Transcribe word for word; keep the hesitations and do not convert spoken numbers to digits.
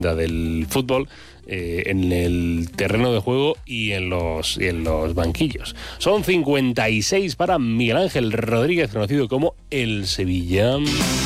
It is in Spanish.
del fútbol eh, en el terreno de juego y en los, y en los banquillos. Son cincuenta y seis para Miguel Ángel Rodríguez, conocido como El Sevilla.